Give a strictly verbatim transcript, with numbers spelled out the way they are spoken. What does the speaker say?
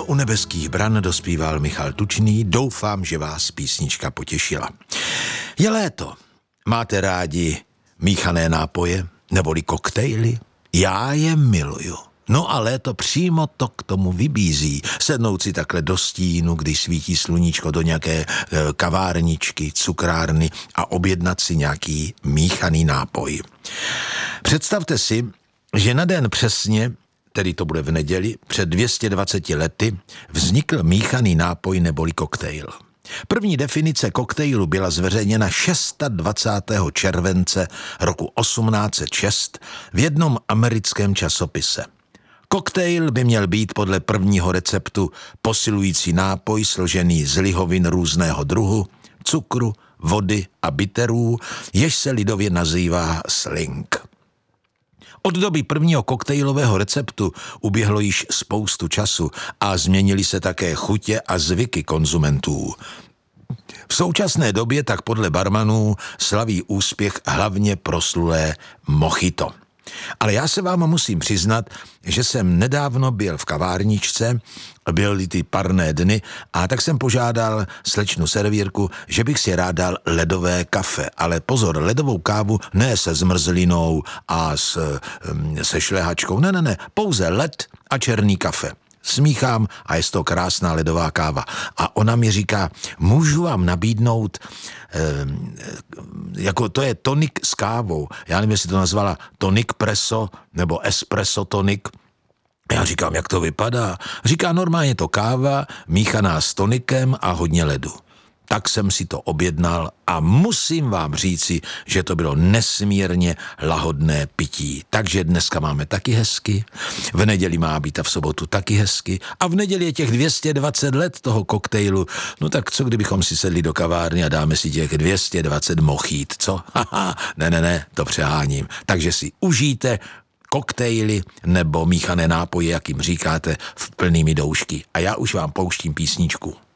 Ráno u nebeských bran dospíval Michal Tučný. Doufám, že vás písnička potěšila. Je léto. Máte rádi míchané nápoje neboli koktejly? Já je miluju. No a léto přímo to k tomu vybízí. Sednout si takhle do stínu, když svítí sluníčko, do nějaké e, kavárničky, cukrárny a objednat si nějaký míchaný nápoj. Představte si, že na den přesně, tedy to bude v neděli, před dvěma sty dvaceti lety, vznikl míchaný nápoj neboli koktejl. První definice koktejlu byla zveřejněna dvacátého šestého července roku osmnáct set šest v jednom americkém časopise. Koktejl by měl být podle prvního receptu posilující nápoj složený z lihovin různého druhu, cukru, vody a bitterů, jež se lidově nazývá sling. Od doby prvního koktejlového receptu uběhlo již spoustu času a změnily se také chutě a zvyky konzumentů. V současné době tak podle barmanů slaví úspěch hlavně proslulé mojito. Ale já se vám musím přiznat, že jsem nedávno byl v kavárničce, byly ty parné dny a tak jsem požádal slečnu servírku, že bych si rád dal ledové kafe. Ale pozor, ledovou kávu ne se zmrzlinou a s, se šlehačkou, ne, ne, ne, pouze led a černý kafe. Smíchám a je to krásná ledová káva. A ona mi říká, můžu vám nabídnout, eh, jako to je tonik s kávou. Já nevím, jestli to nazvala tonik presso nebo espresso tonik. Já říkám, jak to vypadá? Říká, normálně to káva, míchaná s tonikem a hodně ledu. Tak jsem si to objednal a musím vám říci, že to bylo nesmírně lahodné pití. Takže dneska máme taky hezky, v neděli má být a v sobotu taky hezky a v neděli je těch dvě stě dvacet let toho koktejlu. No tak co kdybychom si sedli do kavárny a dáme si těch dvě stě dvacet mochít, co? Haha, ne, ne, ne, to přeháním. Takže si užijte koktejly nebo míchané nápoje, jak jim říkáte, v plnými doušky. A já už vám pouštím písničku.